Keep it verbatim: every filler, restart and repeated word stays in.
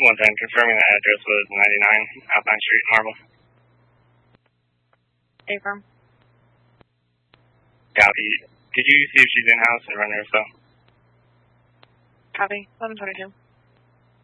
One ten, confirming the address was ninety-nine Alpine Street, Marble. Affirm. Copy. Could you see if she's in-house and run her cell? Copy. eleven twenty-two.